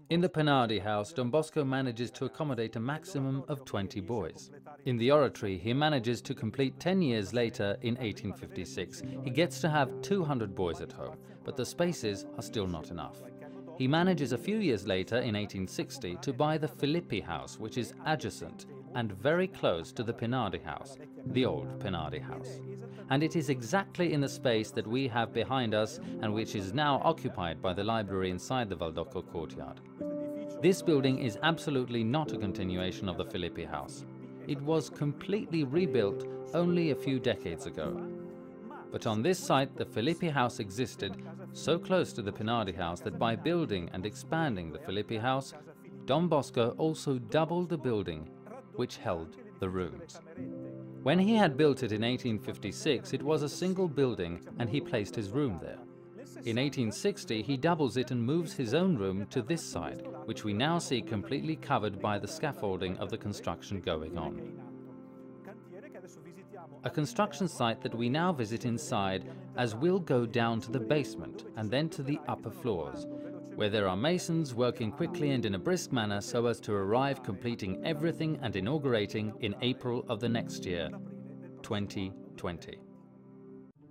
In the Penardi house, Don Bosco manages to accommodate a maximum of 20 boys. In the oratory, he manages to complete 10 years later in 1856. He gets to have 200 boys at home, but the spaces are still not enough. He manages a few years later, in 1860, to buy the Filippi house, which is adjacent and very close to the Penardi house, the old Penardi house. And it is exactly in the space that we have behind us and which is now occupied by the library inside the Valdocco courtyard. This building is absolutely not a continuation of the Filippi house. It was completely rebuilt only a few decades ago. But on this site, the Filippi house existed so close to the Penardi house that by building and expanding the Filippi house, Don Bosco also doubled the building which held the rooms. When he had built it in 1856, it was a single building and he placed his room there. In 1860, he doubles it and moves his own room to this side, which we now see completely covered by the scaffolding of the construction going on. A construction site that we now visit inside, as we'll go down to the basement and then to the upper floors, where there are masons working quickly and in a brisk manner so as to arrive completing everything and inaugurating in April of the next year, 2020.